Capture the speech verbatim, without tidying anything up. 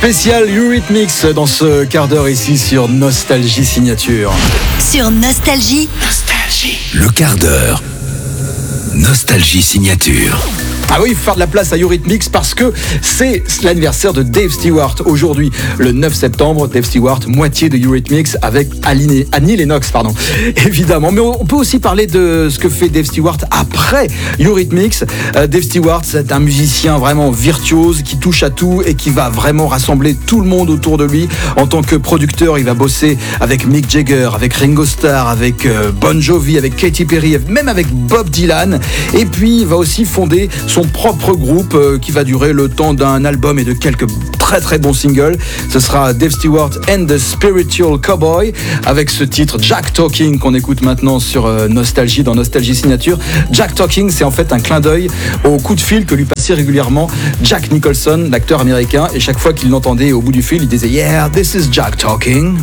Spécial Eurythmics dans ce quart d'heure ici sur Nostalgie Signature. Sur Nostalgie. Nostalgie. Le quart d'heure. Nostalgie Signature. Ah oui, il faut faire de la place à Eurythmics parce que c'est l'anniversaire de Dave Stewart aujourd'hui, le neuf septembre. Dave Stewart, moitié de Eurythmics avec Aline, Annie Lennox, pardon, évidemment. Mais on peut aussi parler de ce que fait Dave Stewart après Eurythmics. Euh, Dave Stewart, c'est un musicien vraiment virtuose qui touche à tout et qui va vraiment rassembler tout le monde autour de lui. En tant que producteur, il va bosser avec Mick Jagger, avec Ringo Starr, avec euh, Bon Jovi, avec Katy Perry, même avec Bob Dylan. Et puis, il va aussi fonder son propre groupe euh, qui va durer le temps d'un album et de quelques très très bons singles. Ce sera Dave Stewart and the Spiritual Cowboy avec ce titre Jack Talking qu'on écoute maintenant sur euh, Nostalgie, dans Nostalgie Signature. Jack Talking, c'est en fait un clin d'œil au coup de fil que lui passait régulièrement Jack Nicholson, l'acteur américain, et chaque fois qu'il l'entendait au bout du fil, il disait « Yeah, this is Jack Talking ».